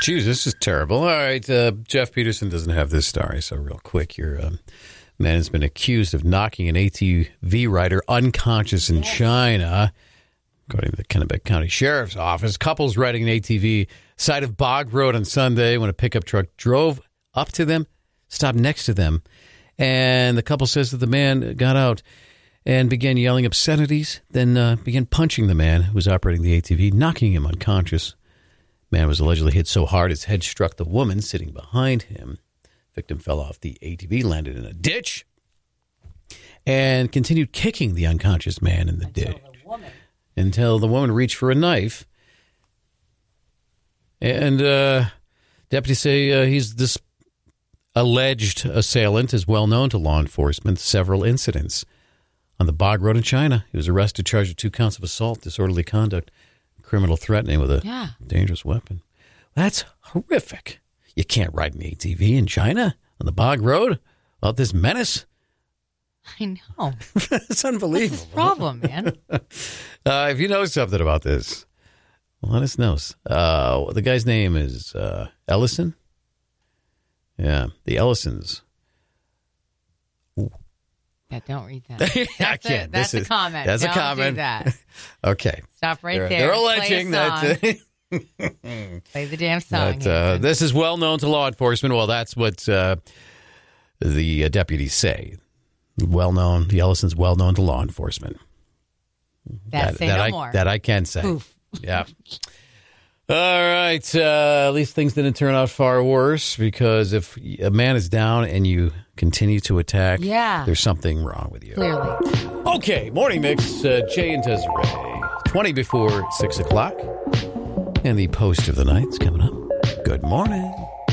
Jeez, this is terrible. All right, Jeff Peterson doesn't have this story, so real quick, your man has been accused of knocking an ATV rider unconscious in China. According to the Kennebec County Sheriff's Office, couples riding an ATV side of Bog Road on Sunday when a pickup truck drove up to them, stopped next to them, and the couple says that the man got out and began yelling obscenities, then began punching the man who was operating the ATV, knocking him unconscious. Man was allegedly hit so hard his head struck the woman sitting behind him. Victim fell off the ATV, landed in a ditch, and continued kicking the unconscious man in the ditch until the woman reached for a knife. And deputies say he's this alleged assailant is well known to law enforcement. Several incidents on the Bog Road in China. He was arrested, charged with 2 counts of assault, disorderly conduct, criminal threatening with a dangerous weapon. That's horrific. You can't ride an ATV in China on the Bog Road without this menace. I know. It's unbelievable. What's the problem, man? If you know something about this, let us know. The guy's name is Ellison. Yeah, the Ellisons. Ooh. Yeah, don't read that. I can't. That's a comment. That's don't a comment. Do that. Okay. Stop right there. They're alleging that. Play the damn song. This is well known to law enforcement. Well, that's what the deputies say. Well known. The Ellison's well known to law enforcement. Say no more. That I can say. Oof. Yeah. All right. At least things didn't turn out far worse, because if a man is down and you continue to attack, there's something wrong with you. Clearly. Okay. Morning Mix. Jay and Desiree. 20 before 6 o'clock. And the post of the night's coming up. Good morning.